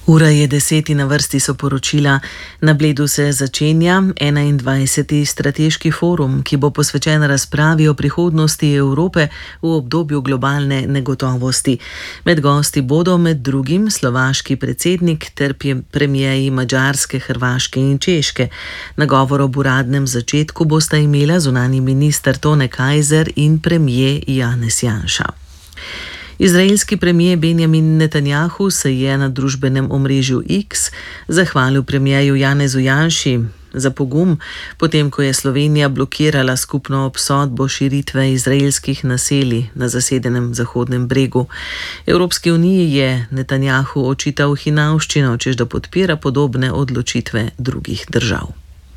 Ura je 10 in na vrsti so poročila. Na Bledu se začenja 21. strateški forum, ki bo posvečen razpravi o prihodnosti Evrope v obdobju globalne negotovosti. Med gosti bodo med drugim slovaški predsednik ter premierji Madžarske, Hrvaške in Češke. Nagovor ob uradnem začetku bosta imela zunanji minister Tone Kajzer in premier Janez Janša. Izraelski premier Benjamin Netanjahu se je na družbenem omrežju X zahvalil premierju Janezu Janši za pogum, potem ko je Slovenija blokirala skupno obsodbo širitve izraelskih naselij na zasedenem Zahodnem bregu. Evropski uniji je Netanjahu očital hinavščino, češ da podpira podobne odločitve drugih držav.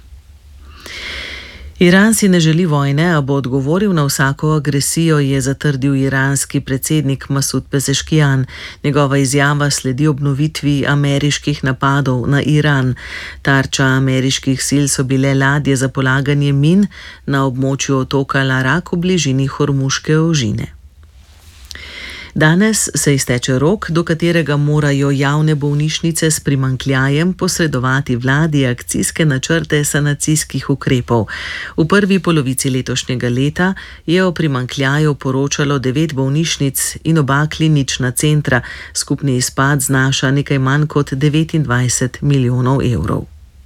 Iran si ne želi vojne, a bo odgovoril na vsako agresijo, je zatrdil iranski predsednik Masud Pezeškijan. Njegova izjava sledi obnovitvi ameriških napadov na Iran. Tarča ameriških sil so bile ladje za polaganje min na območju otoka Larak v bližini Hormuške ožine. Danes se izteče rok, do katerega morajo javne bolnišnice s primanjkljajem posredovati vladi akcijske načrte sanacijskih ukrepov. V prvi polovici letošnjega leta je o primanjkljaju poročalo 9 bolnišnic in 2 klinična centra. Skupni izpad znaša nekaj manj kot 29 milijonov evrov.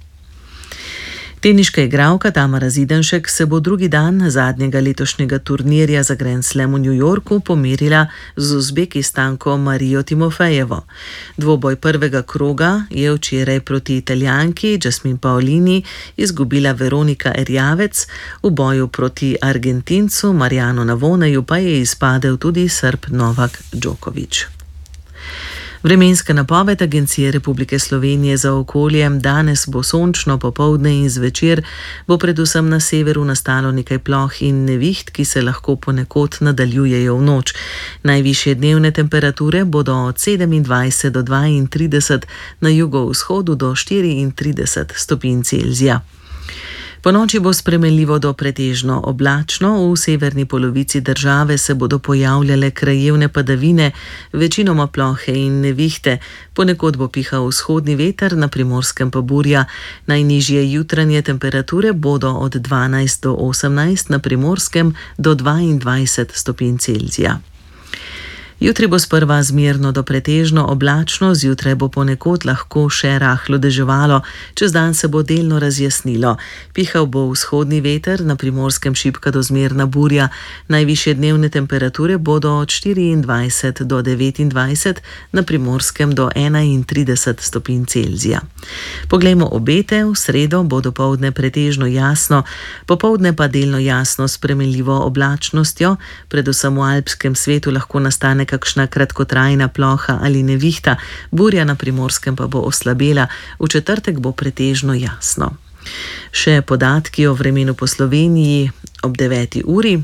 Teniška igralka Tamara Zidanšek se bo drugi dan zadnjega letošnjega turnirja za Grand Slam v New Yorku pomerila z Uzbekistanko Marijo Timofejevo. Dvoboj prvega kroga je včeraj proti Italijanki Jasmine Paolini izgubila Veronika Erjavec, v boju proti Argentincu Mariano Navoneju pa je izpadel tudi Srb Novak Djokovic. Vremenska napoved Agencije Republike Slovenije za okolje: danes bo sončno, popoldne in zvečer bo predvsem na severu nastalo nekaj ploh in neviht, ki se lahko ponekod nadaljujejo v noč. Najvišje dnevne temperature bodo od 27 do 32, na jugovzhodu do 34 stopinj Celzija. Ponoči bo spremenljivo do pretežno oblačno, v severni polovici države se bodo pojavljale krajevne padavine, večinoma plohe in nevihte, ponekod bo pihal vzhodni veter, na Primorskem pa burja. Najnižje jutranje temperature bodo od 12 do 18, na Primorskem do 22 stopinj Celzija. Jutri bo sprva zmerno do pretežno oblačno, zjutraj bo ponekod lahko še rahlo deževalo, čez dan se bo delno razjasnilo. Pihal bo vzhodni veter, na Primorskem šibka do zmerna burja. Najvišje dnevne temperature bodo od 24 do 29, na Primorskem do 31 stopinj Celzija. Poglejmo obete. V sredo bo dopoldne pretežno jasno, popoldne pa delno jasno s spremenljivo oblačnostjo, predvsem v alpskem svetu lahko nastane kakšna kratkotrajna ploha ali nevihta, burja na Primorskem pa bo oslabela, v četrtek bo pretežno jasno. Še podatki o vremenu po Sloveniji ob 9. uri.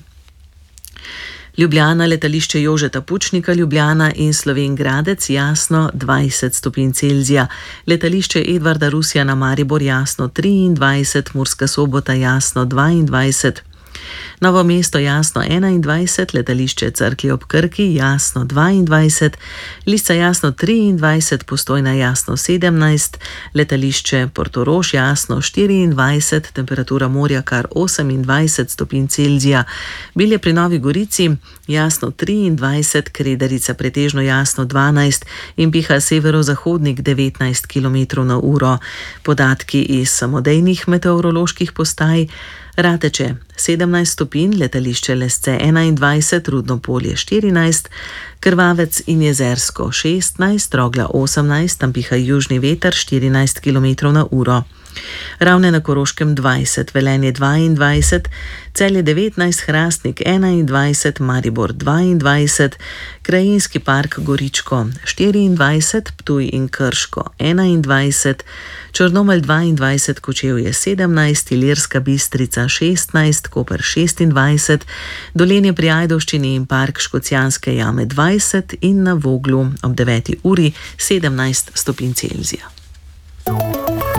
Ljubljana, letališče Jožeta Pučnika Ljubljana in Slovenj Gradec jasno 20 stopinj Celzija, letališče Edvarda Rusjana Maribor jasno 23, Murska Sobota jasno 22, Novo mesto jasno 21, letališče Cerklje ob Krki jasno 22, Lisca jasno 23, Postojna jasno 17, letališče Portorož jasno 24, temperatura morja kar 28 stopinj Celzija, Bilje pri Novi Gorici jasno 23, Kredarica pretežno jasno 12 in piha severozahodnik 19 km na uro. Podatki iz samodejnih meteoroloških postaj: Rateče 17 stopinj, letališče Lesce 21, Rudno Polje 14, Krvavec in Jezersko 16, Trogla 18, tam piha južni veter 14 km na uro. Ravne na Koroškem 20, Velenje 22, Celje 19, Hrastnik 21, Maribor 22, Krajinski park Goričko 24, Ptuj in Krško 21, Črnomelj 22, Kočevje 17, Ilirska Bistrica 16, Koper 26, Dolenje pri Ajdovščini in park Škocjanske jame 20 in na Voglu ob 9. uri 17 stopinj Celzija.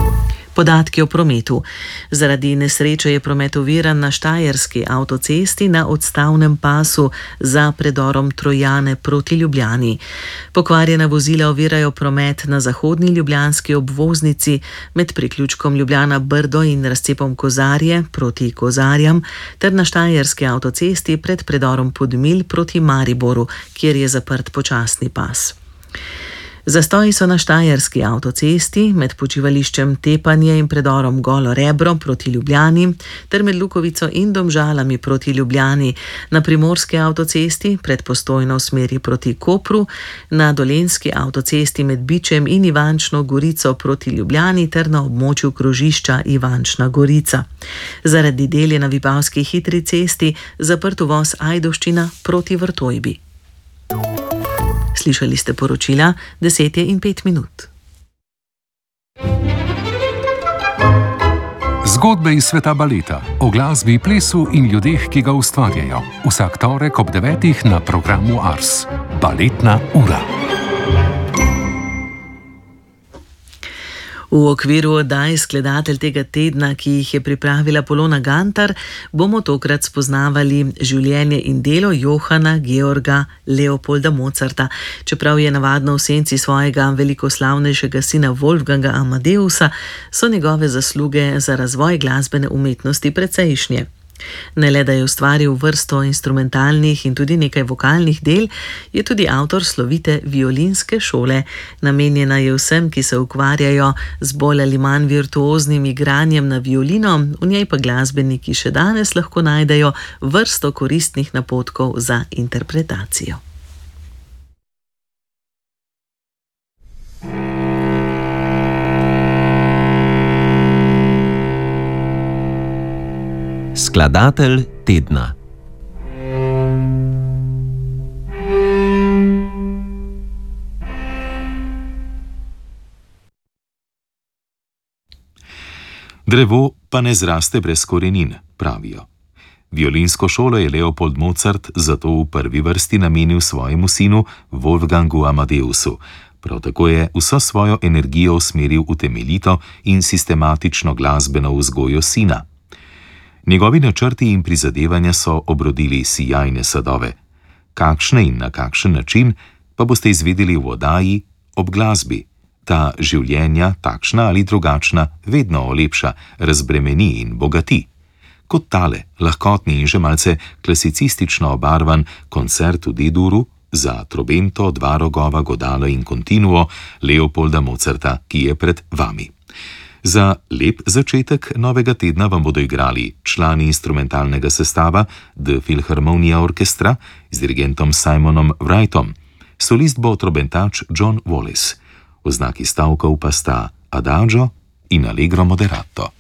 Podatki o prometu. Zaradi nesreče je promet oviran na štajerski avtocesti na odstavnem pasu za predorom Trojane proti Ljubljani. Pokvarjena vozila ovirajo promet na zahodni ljubljanski obvoznici med priključkom Ljubljana-Brdo in razcepom Kozarje proti Kozarjam ter na štajerski avtocesti pred predorom Podmilj proti Mariboru, kjer je zaprt počasni pas. Zastoji so na štajerski avtocesti med počivališčem Tepanje in predorom Golo Rebro proti Ljubljani ter med Lukovico in Domžalami proti Ljubljani, na primorski avtocesti pred Postojno v smeri proti Kopru, na dolenjski avtocesti med Bičem in Ivančno Gorico proti Ljubljani ter na območju krožišča Ivančna Gorica. Zaradi del je na vipavski hitri cesti zaprt uvoz Ajdovščina proti Vrtojbi. Slišali ste poročila 10:05. Zgodbe iz sveta baleta, o glasbi, plesu in ljudeh, ki ga ustvarjajo. Vsak torek ob 9 na programu Ars. Baletna ura. V okviru oddaj Skladatelj tega tedna, ki jih je pripravila Polona Gantar, bomo tokrat spoznavali življenje in delo Johana Georga Leopolda Mozarta. Čeprav je navadno v senci svojega velikoslavnejšega sina Wolfganga Amadeusa, so njegove zasluge za razvoj glasbene umetnosti precejšnje. Ne le, da je ustvaril vrsto instrumentalnih in tudi nekaj vokalnih del, je tudi avtor slovite violinske šole. Namenjena je vsem, ki se ukvarjajo z bolj ali manj virtuoznim igranjem na violino, v njej pa glasbeniki še danes lahko najdejo vrsto koristnih napotkov za interpretacijo. Skladatelj tedna. Drevo pa ne zraste brez korenin, pravijo. Violinsko šolo je Leopold Mozart zato v prvi vrsti namenil svojemu sinu Wolfgangu Amadeusu. Prav tako je vso svojo energijo usmeril v temeljito in sistematično glasbeno vzgojo sina. Njegovi načrti in prizadevanja so obrodili sijajne sadove. Kakšne in na kakšen način pa boste izvedeli v oddaji Ob glasbi. Ta življenja, takšna ali drugačna, vedno olepša, razbremeni in bogati. Kot tale, lahkotni in že malce klasicistično obarvan koncert v D-duru za trobento, dva rogova, godalo in continuo Leopolda Mozarta, ki je pred vami. Za lep začetek novega tedna vam bodo igrali člani instrumentalnega sestava The Philharmonia Orchestra z dirigentom Simonom Wrightom. Solist bo trobentač John Wallis. Oznaki stavkov pa sta Adagio in Allegro moderato.